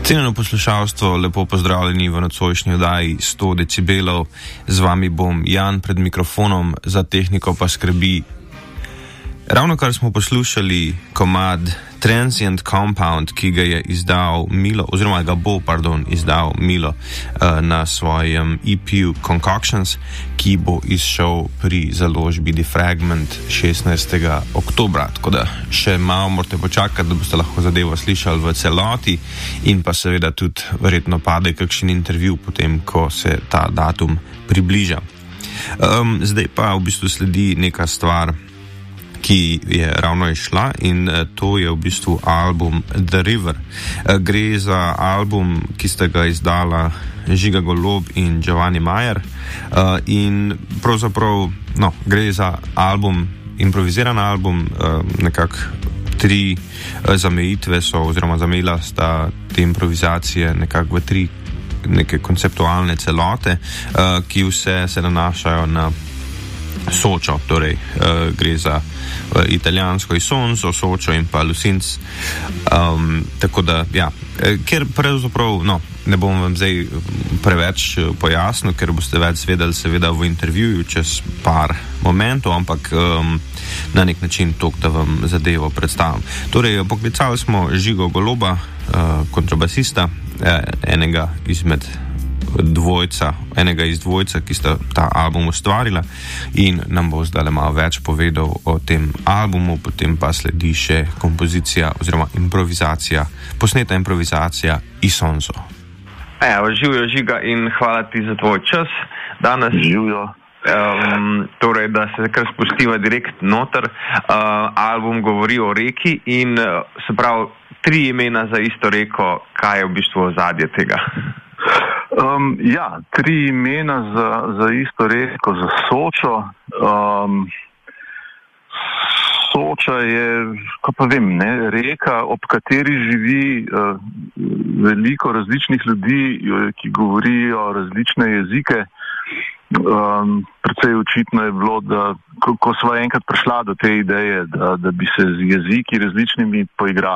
Cenjeno poslušalstvo, lepo pozdravljeni v nocojšnji oddaji 100 decibelov. Z vami bom Jan pred mikrofonom, za tehniko pa skrbi. Ravno kar smo poslušali komad Transient Compound, ki ga je izdal Milo, oziroma ga bo, izdal Milo na svojem EP-ju Concoctions, ki bo izšel pri založbi Defragment 16. oktobra. Tako da še malo morate počakati, da boste lahko zadevo slišali v celoti in pa seveda tudi verjetno pade kakšen intervju potem, ko se ta datum približa. Zdaj pa v bistvu sledi neka stvar, ki je ravno išla, in to je v bistvu album The River. Gre za album, ki sta ga izdala Žiga Golob in Giovanni Mayer, in pravzaprav gre za album, improviziran album, nekako 3 zamejitve so, oziroma zamejila sta te improvizacije nekako v 3 neke konceptualne celote, ki vse se nanašajo na Sočo, torej gre za italijansko Isonzo, Sočo in pa Lusinc. Tako da, ker pravzaprav, ne bom vam zdaj preveč pojasnil, ker boste več zvedeli seveda v intervjuju čez par momentov, ampak na nek način tok, da vam zadevo predstavim. Torej, poklicali smo Žigo Goloba, kontrabasista, enega iz dvojca, ki sta ta album ustvarila, in nam bo zdaj malo več povedal o tem albumu, potem pa sledi še kompozicija oziroma posneta improvizacija Isonzo. Živijo Žiga in hvala ti za tvoj čas danes. Živijo. Torej, da se kar spustiva direkt noter. Album govori o reki in se pravi 3 imena za isto reko. Kaj je v bistvu ozadje tega? 3 imena za isto reko, za Sočo. Soča je, reka, ob kateri živi veliko različnih ljudi, ki govorijo različne jezike. Precej očitno je bilo, da ko sva enkrat prišla do te ideje, da bi se z jeziki različnimi poigrali,